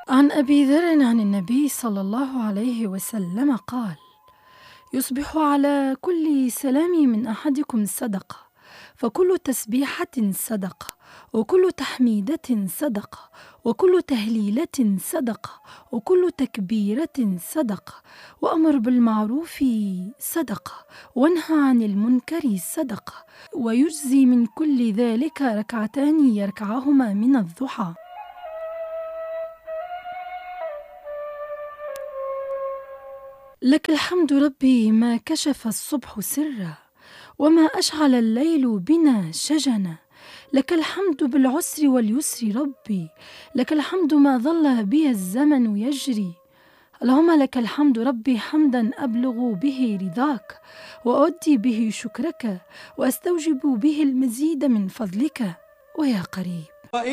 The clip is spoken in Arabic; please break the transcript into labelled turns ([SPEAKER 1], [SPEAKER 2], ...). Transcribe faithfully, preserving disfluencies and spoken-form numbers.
[SPEAKER 1] عن أبي ذر عن النبي صلى الله عليه وسلم قال: يصبح على كل سلام من أحدكم صدقة، فكل تسبيحة صدقة، وكل تحميدة صدقة، وكل تهليلة صدقة، وكل تكبيرة صدقة، وأمر بالمعروف صدقة، وانهى عن المنكر صدقة، ويجزي من كل ذلك ركعتان يركعهما من الضحى. لك الحمد ربي ما كشف الصبح سرا، وما أشعل الليل بنا شجنا. لك الحمد بالعسر واليسر ربي، لك الحمد ما ظل بي الزمن يجري. اللهم لك الحمد ربي حمدا أبلغ به رضاك، وأؤدي به شكرك، وأستوجب به المزيد من فضلك. ويا قريب،